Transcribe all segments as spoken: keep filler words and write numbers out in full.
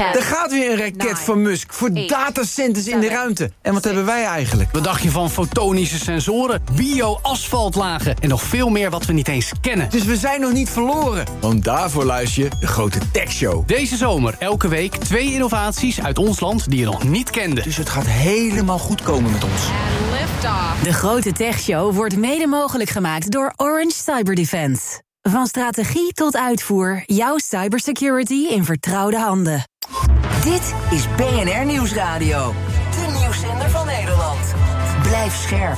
Er gaat weer een raket van Musk voor datacenters in de ruimte. En wat hebben wij eigenlijk? Wat dacht je van fotonische sensoren, bio-asfaltlagen en nog veel meer wat we niet eens kennen? Dus we zijn nog niet verloren. Want daarvoor luister je de Grote Tech Show. Deze zomer elke week twee innovaties uit ons land die je nog niet kende. Dus het gaat helemaal goed komen met ons. De Grote Tech Show wordt mede mogelijk gemaakt door Orange Cyber Defense. Van strategie tot uitvoer, jouw cybersecurity in vertrouwde handen. Dit is B N R Nieuwsradio. De nieuwszender van Nederland. Blijf scherp.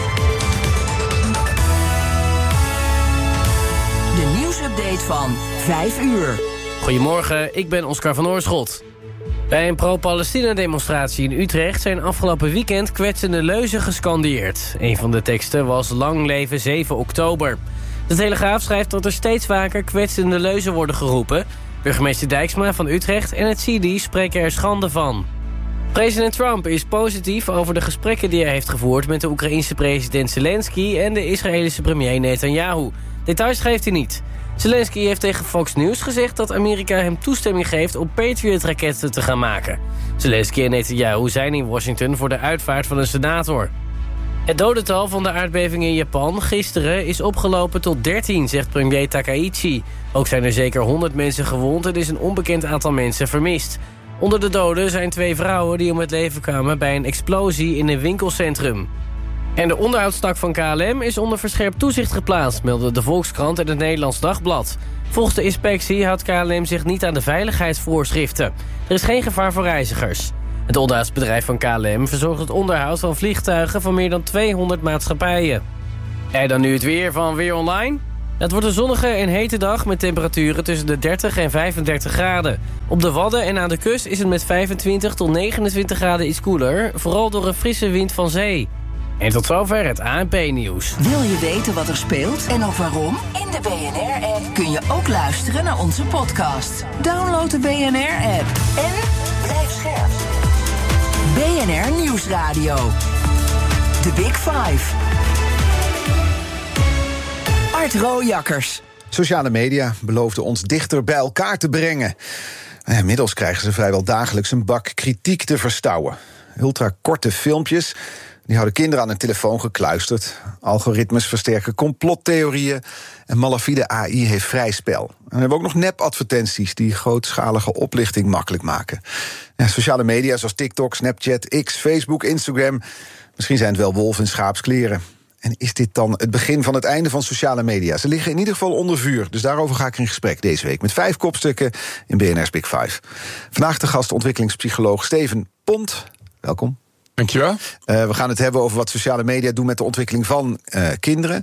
De nieuwsupdate van vijf uur. Goedemorgen, ik ben Oscar van Oorschot. Bij een pro-Palestina-demonstratie in Utrecht zijn afgelopen weekend kwetsende leuzen gescandeerd. Een van de teksten was Lang leven zeven oktober. De Telegraaf schrijft dat er steeds vaker kwetsende leuzen worden geroepen. Burgemeester Dijksma van Utrecht en het C I D spreken er schande van. President Trump is positief over de gesprekken die hij heeft gevoerd met de Oekraïense president Zelensky en de Israëlische premier Netanyahu. Details geeft hij niet. Zelensky heeft tegen Fox News gezegd dat Amerika hem toestemming geeft om Patriot-raketten te gaan maken. Zelensky en Netanyahu zijn in Washington voor de uitvaart van een senator. Het dodental van de aardbeving in Japan gisteren is opgelopen tot dertien, zegt premier Takaichi. Ook zijn er zeker honderd mensen gewond en is een onbekend aantal mensen vermist. Onder de doden zijn twee vrouwen die om het leven kwamen bij een explosie in een winkelcentrum. En de onderhoudstak van K L M is onder verscherpt toezicht geplaatst, melden de Volkskrant en het Nederlands Dagblad. Volgens de inspectie houdt K L M zich niet aan de veiligheidsvoorschriften. Er is geen gevaar voor reizigers. Het onderhoudsbedrijf van K L M verzorgt het onderhoud van vliegtuigen van meer dan tweehonderd maatschappijen. En dan nu het weer van Weer Online. Het wordt een zonnige en hete dag met temperaturen tussen de dertig en vijfendertig graden. Op de Wadden en aan de kust is het met vijfentwintig tot negenentwintig graden iets koeler, vooral door een frisse wind van zee. En tot zover het A N P-nieuws. Wil je weten wat er speelt en ook waarom? In de B N R-app kun je ook luisteren naar onze podcast. Download de B N R-app en blijf scherp. B N R Nieuwsradio. The Big Five. Art Rooijakkers. Sociale media beloofden ons dichter bij elkaar te brengen. Inmiddels krijgen ze vrijwel dagelijks een bak kritiek te verstouwen. Ultrakorte filmpjes, die houden kinderen aan een telefoon gekluisterd. Algoritmes versterken complottheorieën. En malafide A I heeft vrij spel. En we hebben ook nog nep-advertenties die grootschalige oplichting makkelijk maken. Ja, sociale media zoals TikTok, Snapchat, X, Facebook, Instagram. Misschien zijn het wel wolven in schaaps-kleren. En is dit dan het begin van het einde van sociale media? Ze liggen in ieder geval onder vuur. Dus daarover ga ik in gesprek deze week met vijf kopstukken in B N R's Big Five. Vandaag de gast ontwikkelingspsycholoog Steven Pont. Welkom. Dankjewel. Uh, we gaan het hebben over wat sociale media doen met de ontwikkeling van uh, kinderen.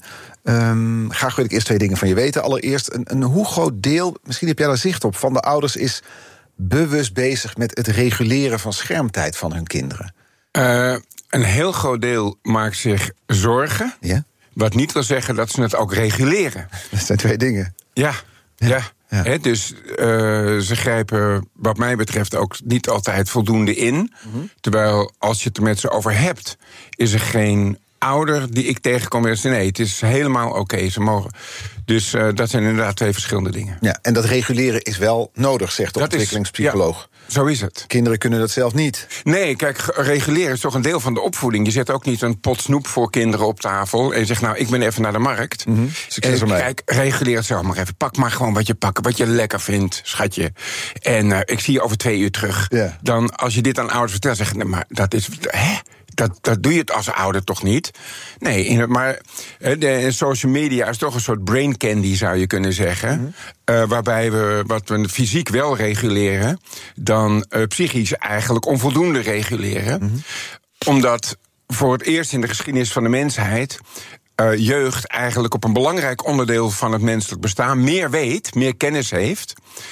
Um, graag wil ik eerst twee dingen van je weten. Allereerst, een, een hoe groot deel, misschien heb jij daar zicht op, van de ouders is bewust bezig met het reguleren van schermtijd van hun kinderen? Uh, een heel groot deel maakt zich zorgen. Ja? Wat niet wil zeggen dat ze het ook reguleren. Dat zijn twee dingen. Ja, ja. ja. Ja. He, dus uh, ze grijpen wat mij betreft ook niet altijd voldoende in. Mm-hmm. Terwijl als je het er met ze over hebt, is er geen ouder die ik tegenkom en zegt nee, het is helemaal oké, okay, ze mogen. Dus uh, dat zijn inderdaad twee verschillende dingen. Ja, en dat reguleren is wel nodig, zegt de dat ontwikkelingspsycholoog. Is, ja, zo is het. Kinderen kunnen dat zelf niet. Nee, kijk, reguleren is toch een deel van de opvoeding. Je zet ook niet een pot snoep voor kinderen op tafel en je zegt nou, ik ben even naar de markt. Mm-hmm. Succes ermee. Kijk, reguleer het zelf maar even. Pak maar gewoon wat je pakken, wat je lekker vindt, schatje. En uh, ik zie je over twee uur terug. Ja. Dan, als je dit aan ouders vertelt, zeg je, nee, maar dat is, hè? Dat, dat doe je het als ouder toch niet? Nee, in het, maar de social media is toch een soort brain candy, zou je kunnen zeggen. Mm-hmm. Uh, waarbij we wat we fysiek wel reguleren, dan uh, psychisch eigenlijk onvoldoende reguleren. Mm-hmm. Omdat voor het eerst in de geschiedenis van de mensheid Uh, jeugd eigenlijk op een belangrijk onderdeel van het menselijk bestaan meer weet, meer kennis heeft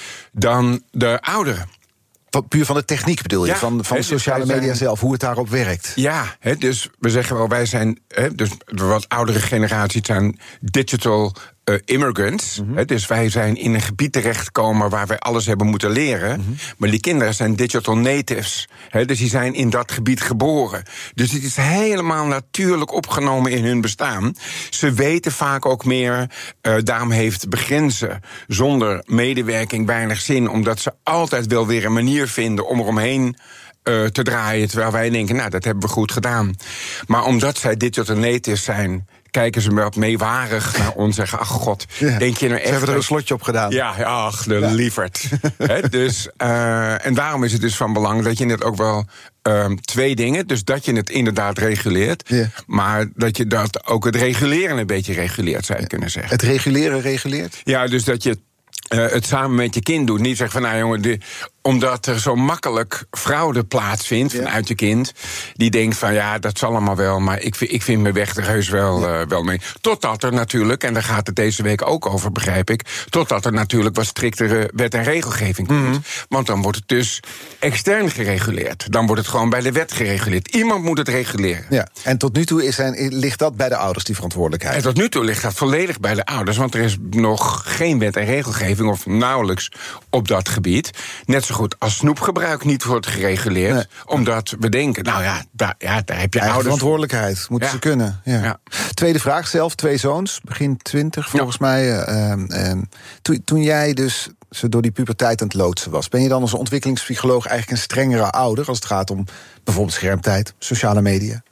dan de ouderen. Puur van de techniek bedoel je, ja, van, van he, sociale media zijn, zelf, hoe het daarop werkt. Ja, he, dus we zeggen wel, wij zijn, he, dus de wat oudere generaties zijn digital Uh, immigrants. Mm-hmm. He, dus wij zijn in een gebied terechtgekomen waar wij alles hebben moeten leren. Mm-hmm. Maar die kinderen zijn digital natives. He, dus die zijn in dat gebied geboren. Dus het is helemaal natuurlijk opgenomen in hun bestaan. Ze weten vaak ook meer. Uh, daarom heeft begrenzen zonder medewerking weinig zin. Omdat ze altijd wel weer een manier vinden om eromheen Uh, te draaien, terwijl wij denken, nou, dat hebben we goed gedaan. Maar omdat zij digital natives zijn, kijken ze wat meewarig naar ons en zeggen, ach god, ja. denk je nou echt... Ze hebben er een slotje op gedaan. Ja, ach, de ja. lieverd. He, dus, uh, en daarom is het dus van belang dat je het ook wel... Um, twee dingen, dus dat je het inderdaad reguleert, ja. maar dat je dat ook het reguleren een beetje reguleert, zou je ja. kunnen zeggen. Het reguleren reguleert? Ja, dus dat je Uh, het samen met je kind doet. Niet zeggen van, nou jongen, de, omdat er zo makkelijk fraude plaatsvindt ja. vanuit je kind, die denkt van, ja, dat zal allemaal wel, maar ik, ik vind mijn weg er heus wel, ja. uh, wel mee. Totdat er natuurlijk, en daar gaat het deze week ook over, begrijp ik, totdat er natuurlijk wat striktere wet en regelgeving komt. Mm-hmm. Want dan wordt het dus extern gereguleerd. Dan wordt het gewoon bij de wet gereguleerd. Iemand moet het reguleren. Ja. En tot nu toe is zijn, ligt dat bij de ouders, die verantwoordelijkheid? En tot nu toe ligt dat volledig bij de ouders, want er is nog geen wet en regelgeving of nauwelijks op dat gebied. Net zo goed als snoepgebruik niet wordt gereguleerd. Nee. Omdat we denken, nou ja, daar, ja, daar heb je eigen ouders verantwoordelijkheid, moeten ja. ze kunnen. Ja. Ja. Tweede vraag, zelf twee zoons, begin twintig volgens ja. mij. Uh, uh, toen, toen jij dus ze door die puberteit aan het loodsen was, ben je dan als ontwikkelingspsycholoog eigenlijk een strengere ouder als het gaat om bijvoorbeeld schermtijd, sociale media?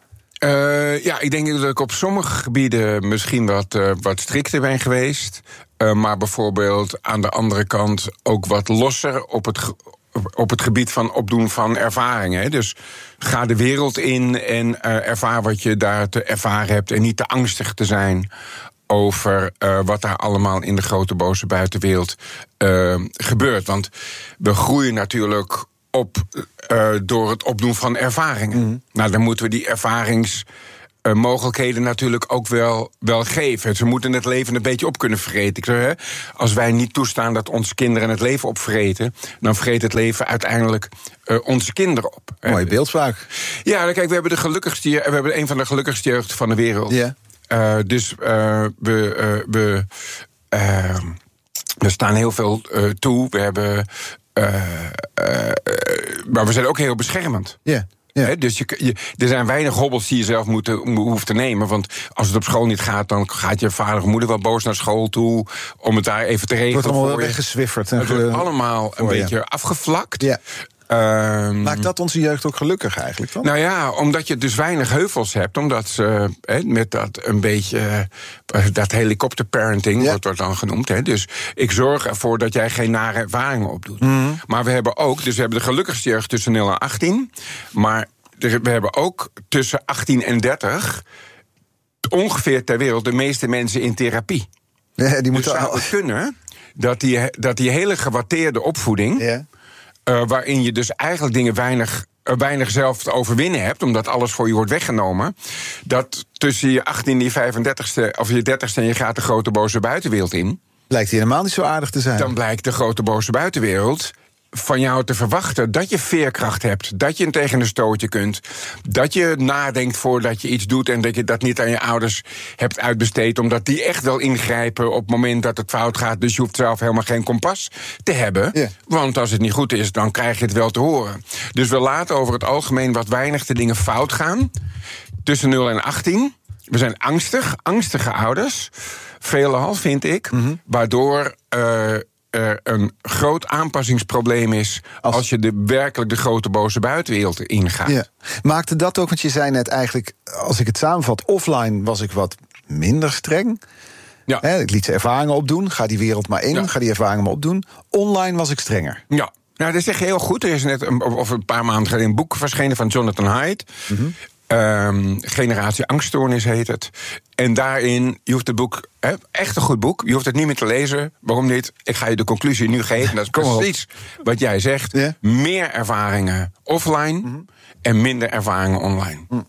Uh, ja, ik denk dat ik op sommige gebieden misschien wat, uh, wat strikter ben geweest. Uh, maar bijvoorbeeld aan de andere kant ook wat losser op het, ge- op het gebied van opdoen van ervaringen. Dus ga de wereld in en uh, ervaar wat je daar te ervaren hebt en niet te angstig te zijn over uh, wat daar allemaal in de grote boze buitenwereld uh, gebeurt. Want we groeien natuurlijk op uh, door het opdoen van ervaringen. Mm. Nou, dan moeten we die ervaringsmogelijkheden uh, natuurlijk ook wel, wel geven. Ze moeten het leven een beetje op kunnen vreten. Ik zeg, hè, als wij niet toestaan dat onze kinderen het leven opvreten, dan vreet het leven uiteindelijk uh, onze kinderen op. Mooie beeldspraak. Ja, kijk, we hebben de gelukkigste, we hebben een van de gelukkigste jeugd van de wereld. Yeah. Uh, dus uh, we, uh, we, uh, we staan heel veel uh, toe. We hebben Uh, uh, uh, maar we zijn ook heel beschermend. Yeah, yeah. He, dus je, je, er zijn weinig hobbels die je zelf moet, hoeft te nemen. Want als het op school niet gaat, dan gaat je vader of moeder wel boos naar school toe om het daar even te regelen. Het wordt allemaal weggeswifferd. Het wordt allemaal een beetje ja. afgevlakt. Yeah. Um, Maakt dat onze jeugd ook gelukkig eigenlijk dan? Nou ja, omdat je dus weinig heuvels hebt. Omdat ze he, met dat een beetje uh, dat helikopterparenting, ja. wordt dat dan genoemd. He. Dus ik zorg ervoor dat jij geen nare ervaringen opdoet. Mm-hmm. Maar we hebben ook, dus we hebben de gelukkigste jeugd tussen nul en achttien. Maar we hebben ook tussen achttien en dertig ongeveer ter wereld de meeste mensen in therapie. Ja, die moeten dus zou het kunnen dat die, dat die hele gewatteerde opvoeding, ja. Uh, waarin je dus eigenlijk dingen weinig, uh, weinig zelf te overwinnen hebt, omdat alles voor je wordt weggenomen, dat tussen je achttiende en je vijfendertigste of je dertigste en je gaat de grote boze buitenwereld in, blijkt die helemaal niet zo aardig te zijn. Dan blijkt de grote boze buitenwereld van jou te verwachten dat je veerkracht hebt, dat je tegen een stootje kunt, dat je nadenkt voordat je iets doet en dat je dat niet aan je ouders hebt uitbesteed, omdat die echt wel ingrijpen op het moment dat het fout gaat. Dus je hoeft zelf helemaal geen kompas te hebben, yeah. want als het niet goed is, dan krijg je het wel te horen. Dus we laten over het algemeen wat weinig de dingen fout gaan tussen nul en achttien. We zijn angstig, angstige ouders, veelal vind ik, mm-hmm. waardoor Uh, er een groot aanpassingsprobleem is als, als je de, werkelijk de grote boze buitenwereld ingaat. Ja. Maakte dat ook, want je zei net eigenlijk, als ik het samenvat, offline was ik wat minder streng. Ja. He, ik liet ze ervaringen opdoen, ga die wereld maar in, ja. ga die ervaringen maar opdoen. Online was ik strenger. Ja, nou dat zeg je heel goed. Er is net een, of een paar maanden geleden een boek verschenen van Jonathan Haidt. Mm-hmm. Um, Generatie Angststoornis heet het. En daarin, je hoeft het boek, hè, echt een goed boek, je hoeft het niet meer te lezen. Waarom niet? Ik ga je de conclusie nu geven. Dat is precies wat jij zegt. Yeah. Meer ervaringen offline mm-hmm. en minder ervaringen online. Mm.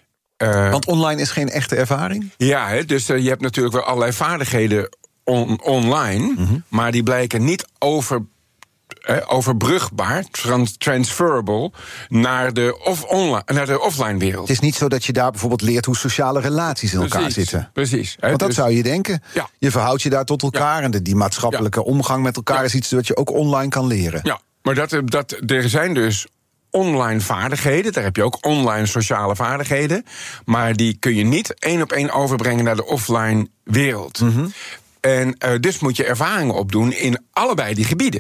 Uh, Want online is geen echte ervaring? Ja, hè, dus uh, je hebt natuurlijk wel allerlei vaardigheden on- online, mm-hmm. maar die blijken niet over eh, overbrugbaar, trans- transferable, naar de, off- online, naar de offline wereld. Het is niet zo dat je daar bijvoorbeeld leert hoe sociale relaties in elkaar Precies, zitten. Precies. Hè, Want dat dus- zou je denken. Ja. Je verhoudt je daar tot elkaar. Ja. En de, die maatschappelijke Ja. omgang met elkaar Ja. is iets wat je ook online kan leren. Ja, maar dat, dat, er zijn dus online vaardigheden. Daar heb je ook online sociale vaardigheden. Maar die kun je niet één op één overbrengen naar de offline wereld. Mm-hmm. En uh, dus moet je ervaringen opdoen in allebei die gebieden.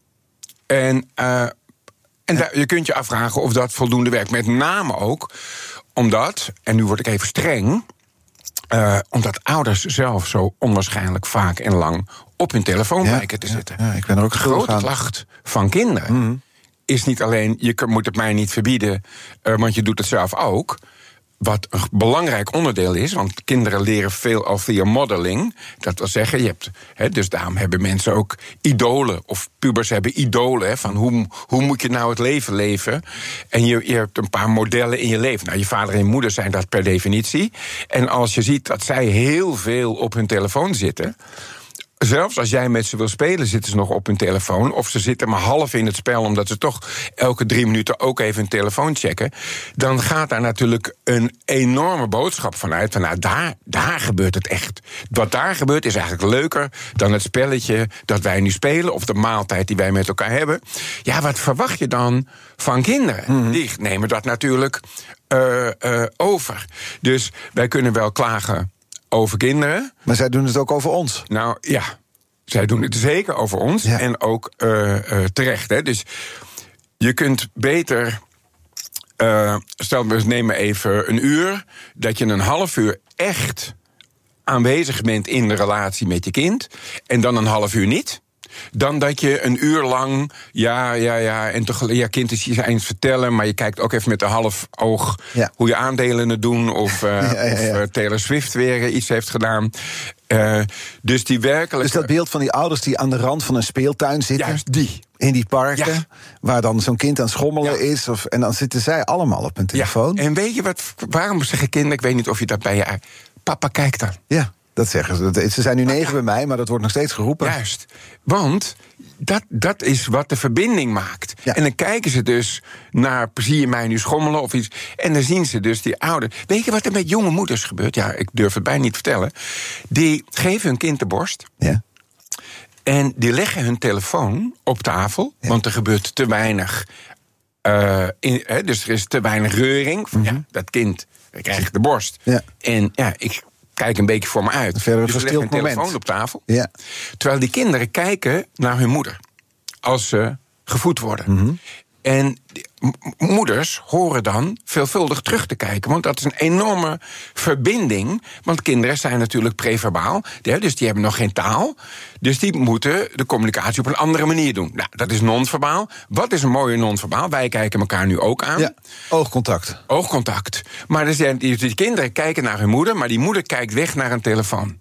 En, uh, en daar, je kunt je afvragen of dat voldoende werkt. Met name ook omdat, en nu word ik even streng, Uh, omdat ouders zelf zo onwaarschijnlijk vaak en lang op hun telefoon Ja, lijken te ja, zitten. ja, ik ben er ook De schuldig grote aan. klacht van kinderen Mm-hmm. is niet alleen, je kan- moet het mij niet verbieden, uh, want je doet het zelf ook. Wat een belangrijk onderdeel is, want kinderen leren veel al via modeling. Dat wil zeggen, je hebt, he, dus daarom hebben mensen ook idolen. Of pubers hebben idolen, he, van hoe, hoe moet je nou het leven leven? En je, je hebt een paar modellen in je leven. Nou, je vader en je moeder zijn dat per definitie. En als je ziet dat zij heel veel op hun telefoon zitten, zelfs als jij met ze wil spelen, zitten ze nog op hun telefoon. Of ze zitten maar half in het spel, omdat ze toch elke drie minuten ook even hun telefoon checken. Dan gaat daar natuurlijk een enorme boodschap vanuit. Van nou, daar, daar gebeurt het echt. Wat daar gebeurt is eigenlijk leuker dan het spelletje dat wij nu spelen, of de maaltijd die wij met elkaar hebben. Ja, wat verwacht je dan van kinderen? Mm-hmm. Die nemen dat natuurlijk uh, uh, over. Dus wij kunnen wel klagen over kinderen. Maar zij doen het ook over ons. Nou ja, zij doen het zeker over ons. Ja. En ook uh, uh, terecht. Hè. Dus je kunt beter, Uh, stel, we nemen even een uur, dat je een half uur echt aanwezig bent in de relatie met je kind, en dan een half uur niet. Dan dat je een uur lang, ja, ja, ja, en toch, ja, kind is je eens vertellen, maar je kijkt ook even met een half oog ja. hoe je aandelen het doen, of, uh, ja, ja, ja. of uh, Taylor Swift weer iets heeft gedaan. Uh, dus die werkelijk. Dus dat beeld van die ouders die aan de rand van een speeltuin zitten. Juist die. In die parken, ja. waar dan zo'n kind aan het schommelen ja. is. Of, en dan zitten zij allemaal op hun telefoon. Ja. En weet je wat, waarom zeggen kinderen, ik weet niet of je dat bij je... Papa, kijk dan. Ja, dat zeggen ze. Ze zijn nu negen ja. bij mij, maar dat wordt nog steeds geroepen. Juist, want dat, dat is wat de verbinding maakt. Ja. En dan kijken ze dus naar, zie je mij nu schommelen of iets, en dan zien ze dus die ouders. Weet je wat er met jonge moeders gebeurt? Ja, ik durf het bijna niet te vertellen. Die geven hun kind de borst. Ja. En die leggen hun telefoon op tafel, ja. want er gebeurt te weinig. Uh, in, he, dus er is te weinig reuring. Van, mm-hmm. Ja, dat kind krijgt de borst. Ja. En ja, ik kijk een beetje voor me uit. Verder dus ze leggen hun telefoon moment. op tafel. Ja. Terwijl die kinderen kijken naar hun moeder als ze gevoed worden. Mm-hmm. En moeders horen dan veelvuldig terug te kijken. Want dat is een enorme verbinding. Want kinderen zijn natuurlijk preverbaal. Dus die hebben nog geen taal. Dus die moeten de communicatie op een andere manier doen. Nou, dat is non-verbaal. Wat is een mooie non-verbaal? Wij kijken elkaar nu ook aan. Ja, oogcontact. Oogcontact. Maar er zijn, die, die kinderen kijken naar hun moeder, maar die moeder kijkt weg naar een telefoon.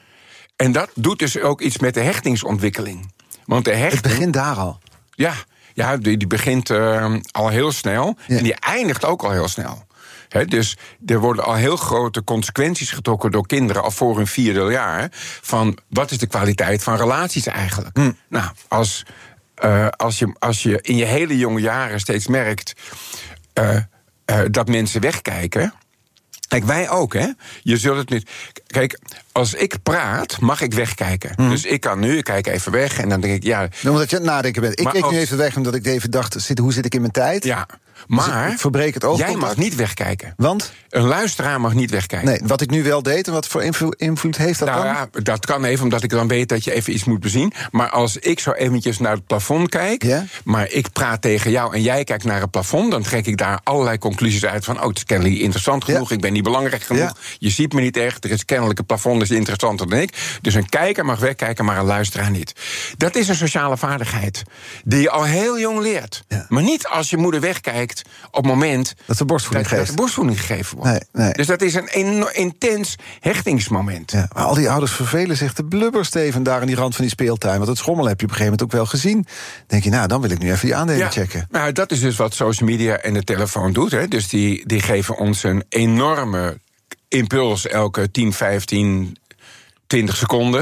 En dat doet dus ook iets met de hechtingsontwikkeling. Want de hechting, het begint daar al. Ja, ja die, die begint uh, al heel snel. Ja. En die eindigt ook al heel snel. He, dus er worden al heel grote consequenties getrokken door kinderen al voor hun vierde jaar. Van wat is de kwaliteit van relaties eigenlijk? Hm. Nou, als, uh, als, je, als je in je hele jonge jaren steeds merkt uh, uh, dat mensen wegkijken. Kijk, wij ook, hè? Je zult het niet. Kijk, als ik praat, mag ik wegkijken. Mm. Dus ik kan nu, ik kijk even weg en dan denk ik, ja. Omdat je aan het nadenken bent. Ik maar keek als, nu even weg omdat ik even dacht, zit, hoe zit ik in mijn tijd? Ja, maar dus ik verbreek het oogcontact. Jij mag niet wegkijken. Want? Een luisteraar mag niet wegkijken. Nee, wat ik nu wel deed en wat voor invloed, invloed heeft dat nou, dan? Ja, dat kan even, omdat ik dan weet dat je even iets moet bezien. Maar als ik zo eventjes naar het plafond kijk, ja? maar ik praat tegen jou en jij kijkt naar het plafond, dan trek ik daar allerlei conclusies uit van, oh, het is kennelijk niet interessant genoeg, ja. ik ben niet belangrijk genoeg, ja. je ziet me niet echt, er is kennelijk, het plafond is interessanter dan ik. Dus een kijker mag wegkijken, maar een luisteraar niet. Dat is een sociale vaardigheid die je al heel jong leert. Ja. Maar niet als je moeder wegkijkt op het moment dat de borstvoeding dat, geeft. Dat de borstvoeding gegeven wordt. Nee, nee. Dus dat is een eno- intens hechtingsmoment. Ja, maar al die ouders vervelen zich de blubbersteven daar aan die rand van die speeltuin. Want het schommelen heb je op een gegeven moment ook wel gezien. Denk je, nou, dan wil ik nu even die aandelen ja, checken. Nou, dat is dus wat social media en de telefoon doet. Hè. Dus die, die geven ons een enorme impuls elke tien, vijftien, twintig seconden. Ja.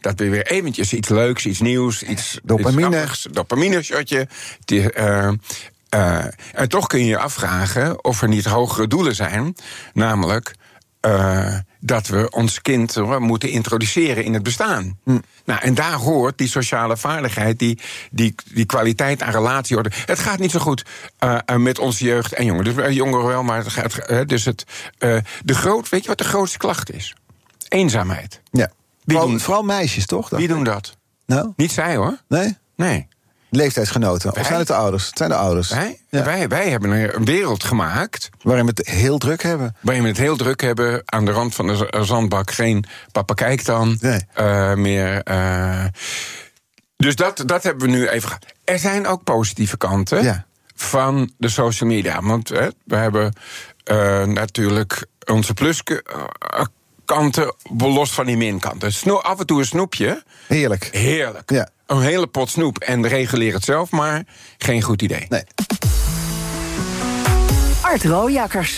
dat we weer eventjes iets leuks, iets nieuws, iets... Dopamine. Iets dopamine-shotje. Uh, uh, en toch kun je je afvragen of er niet hogere doelen zijn. Namelijk... Uh, dat we ons kind uh, moeten introduceren in het bestaan. Hm. Nou, en daar hoort die sociale vaardigheid, die, die, die kwaliteit aan relatie. Het gaat niet zo goed uh, met onze jeugd en jongeren. Dus uh, jongeren wel, maar het gaat. Uh, dus het, uh, de groot, weet je wat de grootste klacht is? Eenzaamheid. Ja. Wie vooral, doen, vooral meisjes, toch? Wie doen dat? Nou? Niet zij, hoor. Nee? Nee. Leeftijdsgenoten. Wij? Of zijn het de ouders? Het zijn de ouders. Wij, ja. wij, wij hebben een wereld gemaakt... waarin we het heel druk hebben. Waarin we het heel druk hebben. Aan de rand van de zandbak geen papa kijkt dan nee. uh, meer. Uh, dus dat, dat hebben we nu even gehad. Er zijn ook positieve kanten ja. van de social media. Want hè, we hebben uh, natuurlijk onze pluskanten los van die minkanten. Sno- af en toe een snoepje. Heerlijk. Heerlijk. Ja. Een hele pot snoep en reguleer het zelf maar. Geen goed idee. Nee. Art Rooijakkers.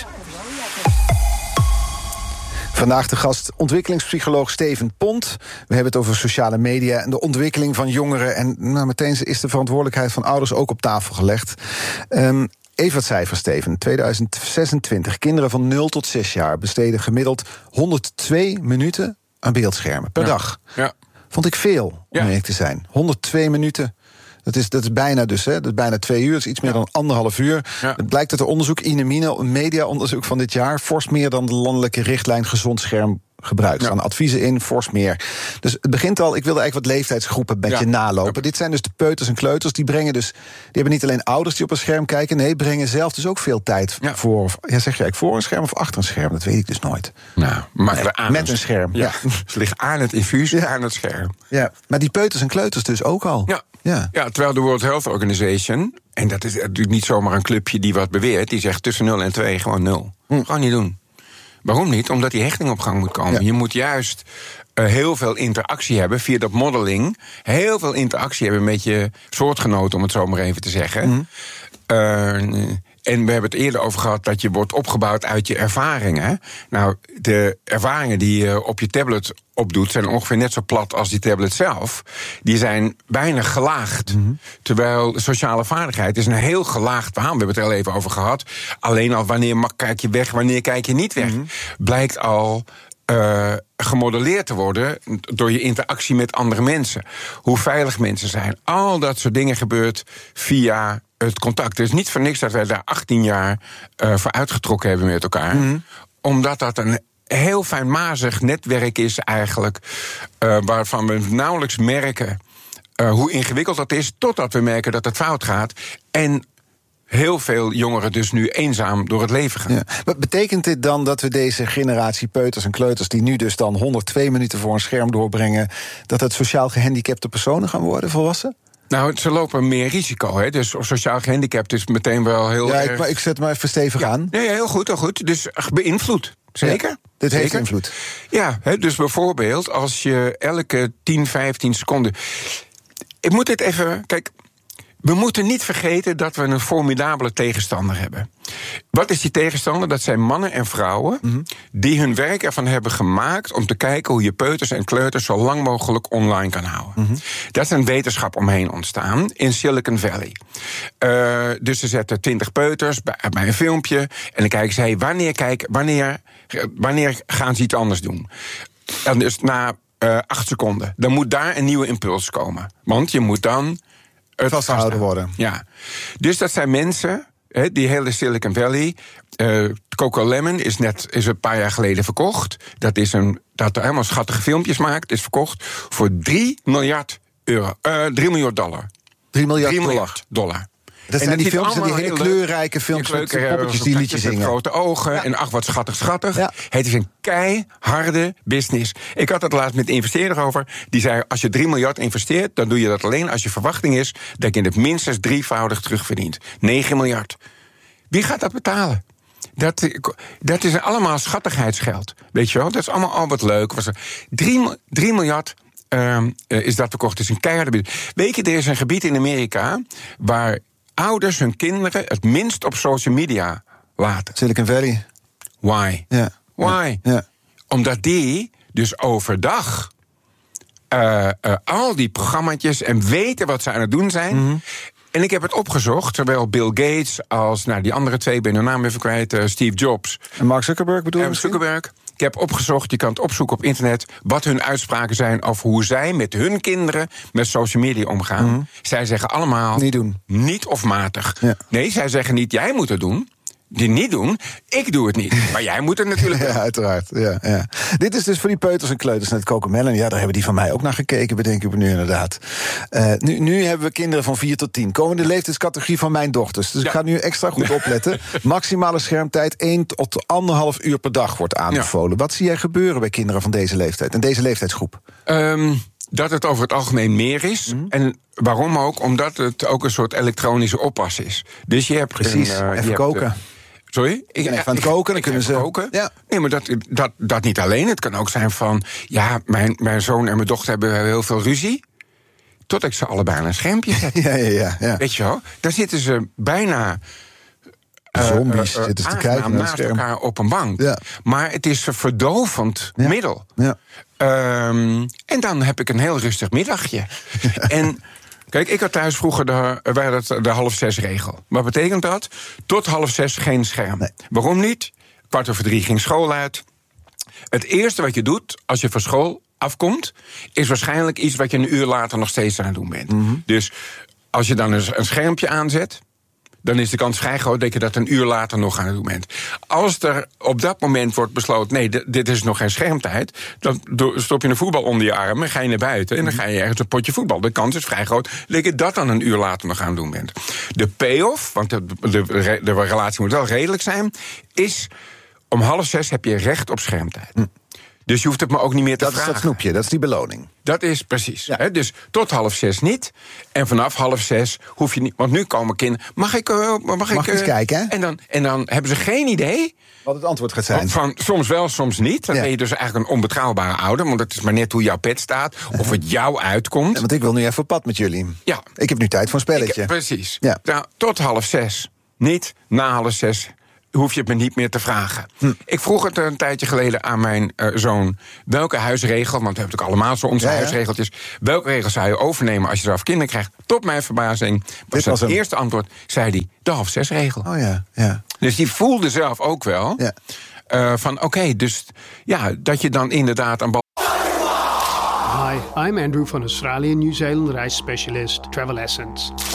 Vandaag de gast ontwikkelingspsycholoog Steven Pont. We hebben het over sociale media en de ontwikkeling van jongeren. En nou, meteen is de verantwoordelijkheid van ouders ook op tafel gelegd. Um, Even wat cijfers, Steven. tweeduizend zesentwintig. Kinderen van nul tot zes jaar besteden gemiddeld honderdtwee minuten aan beeldschermen per ja. dag. Ja. Vond ik veel, om ja. eerlijk te zijn. honderdtwee minuten. Dat is, dat is bijna dus, hè? Dat is bijna twee uur. Dat is iets meer ja. dan anderhalf uur. Ja. Het blijkt uit het onderzoek Inemine, een media-onderzoek van dit jaar, fors meer dan de landelijke richtlijn gezond scherm gebruikt. Er staan adviezen in, fors meer. Dus het begint al, ik wilde eigenlijk wat leeftijdsgroepen met ja. je nalopen. Ja. Dit zijn dus de peuters en kleuters, die brengen dus, die hebben niet alleen ouders die op een scherm kijken, nee, brengen zelf dus ook veel tijd ja. voor, of, ja, zeg je eigenlijk voor een scherm of achter een scherm? Dat weet ik dus nooit. Nou, nee, aan met een scherm. Ja. ja. Ze liggen aan het infuus, ja. aan het scherm. Ja, maar die peuters en kleuters dus ook al. Ja. Ja. ja, terwijl de World Health Organization, en dat is natuurlijk niet zomaar een clubje die wat beweert, die zegt tussen nul en twee gewoon nul. Hm. Gewoon niet doen. Waarom niet? Omdat die hechting op gang moet komen. Ja. Je moet juist uh, heel veel interactie hebben via dat modeling. Heel veel interactie hebben met je soortgenoten, om het zo maar even te zeggen. Mm. Uh, en we hebben het eerder over gehad dat je wordt opgebouwd uit je ervaringen. Nou, de ervaringen die je op je tablet opdoet zijn ongeveer net zo plat als die tablet zelf. Die zijn bijna gelaagd. Mm-hmm. Terwijl sociale vaardigheid is een heel gelaagd verhaal. We hebben het er al even over gehad. Alleen al wanneer kijk je weg, wanneer kijk je niet weg. Mm-hmm. Blijkt al uh, gemodelleerd te worden door je interactie met andere mensen. Hoe veilig mensen zijn. Al dat soort dingen gebeurt via het contact. Het is niet voor niks dat wij daar achttien jaar uh, voor uitgetrokken hebben met elkaar. Mm-hmm. Omdat dat een heel fijnmazig netwerk is eigenlijk, uh, waarvan we nauwelijks merken uh, hoe ingewikkeld dat is, totdat we merken dat het fout gaat. En heel veel jongeren dus nu eenzaam door het leven gaan. Ja. Maar betekent dit dan dat we deze generatie peuters en kleuters, die nu dus dan honderdtwee minuten voor een scherm doorbrengen, dat het sociaal gehandicapte personen gaan worden, volwassen? Nou, ze lopen meer risico, hè. Dus sociaal gehandicapt is meteen wel heel ja, erg... ik, maar ik zet maar even stevig ja. aan. Ja, ja, heel goed, heel goed. Dus beïnvloed. Zeker. Ja, dit Zeker. heeft invloed. Ja, hè, dus bijvoorbeeld als je elke tien, vijftien seconden... Ik moet dit even... Kijk, we moeten niet vergeten dat we een formidabele tegenstander hebben. Wat is die tegenstander? Dat zijn mannen en vrouwen mm-hmm. die hun werk ervan hebben gemaakt om te kijken hoe je peuters en kleuters zo lang mogelijk online kan houden. Mm-hmm. Daar is een wetenschap omheen ontstaan in Silicon Valley. Uh, dus ze zetten twintig peuters bij, bij een filmpje en dan kijken ze, hey, wanneer, kijk, wanneer, wanneer gaan ze iets anders doen? En dus na uh, acht seconden, dan moet daar een nieuwe impuls komen. Want je moet dan het vastgehouden worden. Ja. Dus dat zijn mensen, he, die hele Silicon Valley. Uh, Coco Lemon is net is een paar jaar geleden verkocht. Dat is een dat er helemaal schattige filmpjes maakt. Is verkocht voor drie miljard euro. Uh, drie miljard dollar. drie miljard drie dollar. miljard dollar. Dat zijn die filmpjes, die hele kleurrijke filmpjes met poppetjes die liedjes zingen. Met grote ogen ja. en ach, wat schattig, schattig. Ja. Het is een keiharde business. Ik had het laatst met een investeerder over. Die zei, als je drie miljard investeert, dan doe je dat alleen als je verwachting is dat je het minstens drievoudig terugverdient. negen miljard. Wie gaat dat betalen? Dat, dat is allemaal schattigheidsgeld. Weet je wel? Dat is allemaal al wat leuk. drie miljard uh, is dat verkocht. Het is een keiharde business. Weet je, er is een gebied in Amerika waar ouders hun kinderen het minst op social media laten. Silicon Valley. Why? Ja. Why? Ja. Omdat die dus overdag uh, uh, al die programmaatjes en weten wat ze aan het doen zijn. Mm-hmm. En ik heb het opgezocht, zowel Bill Gates als nou, die andere twee, ben hun naam even kwijt, uh, Steve Jobs. En Mark Zuckerberg bedoel je? Uh, Zuckerberg. Ik heb opgezocht, je kan het opzoeken op internet, wat hun uitspraken zijn over hoe zij met hun kinderen met social media omgaan. Mm-hmm. Zij zeggen allemaal niet doen. Niet of matig. Ja. Nee, zij zeggen niet, jij moet het doen. Die niet doen, ik doe het niet. Maar jij moet het natuurlijk doen. Ja, uiteraard. Ja, ja. Dit is dus voor die peuters en kleuters net Cocomelon. Ja, daar hebben die van mij ook naar gekeken, bedenk ik me nu inderdaad. Uh, nu, nu hebben we kinderen van vier tot tien. Komen de leeftijdscategorie van mijn dochters. Dus ja. ik ga nu extra goed opletten. Maximale schermtijd één tot anderhalf uur per dag wordt aanbevolen. Ja. Wat zie jij gebeuren bij kinderen van deze leeftijd en deze leeftijdsgroep? Um, dat het over het algemeen meer is. Mm-hmm. En waarom ook? Omdat het ook een soort elektronische oppas is. Dus je hebt precies, een, uh, even je koken. Hebt, uh, Sorry? Ik ben even aan het koken, dan kunnen ze... koken. Ja. Nee, maar dat, dat, dat niet alleen. Het kan ook zijn van... ja, mijn, mijn zoon en mijn dochter hebben heel veel ruzie. Tot ik ze allebei aan een schermpje zet. Ja, ja, ja, ja. Weet je wel? Daar zitten ze bijna... Zombies uh, uh, zitten ze te kijken naar naast elkaar op een bank. Ja. Maar het is een verdovend ja. middel. Ja. Um, en dan heb ik een heel rustig middagje. En... Kijk, ik had thuis vroeger de, de, de half zes regel. Wat betekent dat? Tot half zes geen scherm. Nee. Waarom niet? Kwart over drie ging school uit. Het eerste wat je doet als je van school afkomt... is waarschijnlijk iets wat je een uur later nog steeds aan het doen bent. Mm-hmm. Dus als je dan een, een schermpje aanzet... dan is de kans vrij groot dat je dat een uur later nog aan het doen bent. Als er op dat moment wordt besloten... nee, d- dit is nog geen schermtijd... dan stop je een voetbal onder je arm en ga je naar buiten... en dan ga je ergens een potje voetbal. De kans is vrij groot dat je dat dan een uur later nog aan het doen bent. De payoff, want de, de, de relatie moet wel redelijk zijn... is om half zes heb je recht op schermtijd. Hm. Dus je hoeft het me ook niet meer te dat vragen. Dat is dat snoepje, dat is die beloning. Dat is precies. Ja. Hè? Dus tot half zes niet. En vanaf half zes hoef je niet... Want nu komen kinderen... Mag ik... Uh, mag mag ik uh, eens kijken, hè? En dan, en dan hebben ze geen idee... Wat het antwoord gaat zijn. Van, soms wel, soms niet. Dan ja. ben je dus eigenlijk een onbetrouwbare ouder. Want het is maar net hoe jouw pet staat. Of het jou uitkomt. Ja, want ik wil nu even op pad met jullie. Ja. Ik heb nu tijd voor een spelletje. Ik, precies. Ja. Nou, tot half zes niet. Na half zes... hoef je het me niet meer te vragen. Hm. Ik vroeg het een tijdje geleden aan mijn uh, zoon... welke huisregel, want we hebben natuurlijk allemaal zo onze ja, ja. huisregeltjes... welke regel zou je overnemen als je zelf kinderen krijgt? Tot mijn verbazing was het een... eerste antwoord, zei hij, de half zes regel. Oh ja, ja. Dus die voelde zelf ook wel... Ja. Uh, van oké, okay, dus ja, dat je dan inderdaad een bal... Hi, I'm Andrew van Australian New Zealand reisspecialist Travel Essence.